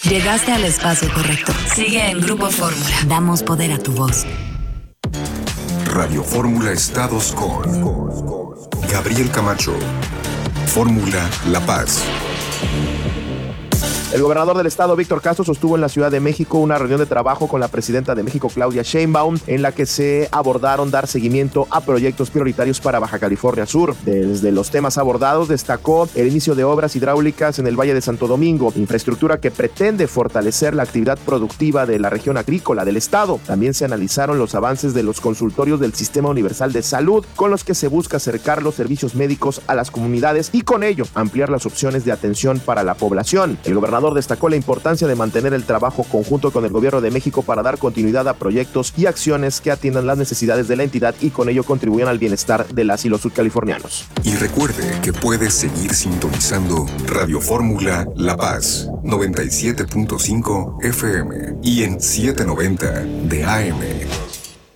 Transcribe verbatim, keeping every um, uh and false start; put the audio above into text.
Llegaste al espacio correcto. Sigue en Grupo Fórmula. Damos poder a tu voz. Radio Fórmula Estados con Gabriel Camacho. Fórmula La Paz. El gobernador del estado, Víctor Castro, sostuvo en la Ciudad de México una reunión de trabajo con la presidenta de México, Claudia Sheinbaum, en la que se abordaron dar seguimiento a proyectos prioritarios para Baja California Sur. Desde los temas abordados, destacó el inicio de obras hidráulicas en el Valle de Santo Domingo, infraestructura que pretende fortalecer la actividad productiva de la región agrícola del estado. También se analizaron los avances de los consultorios del Sistema Universal de Salud, con los que se busca acercar los servicios médicos a las comunidades y con ello ampliar las opciones de atención para la población. El gobernador destacó la importancia de mantener el trabajo conjunto con el gobierno de México para dar continuidad a proyectos y acciones que atiendan las necesidades de la entidad y con ello contribuyan al bienestar de las y los sudcalifornianos. Y recuerde que puede seguir sintonizando Radio Fórmula La Paz, noventa y siete punto cinco F M y en setecientos noventa de A M.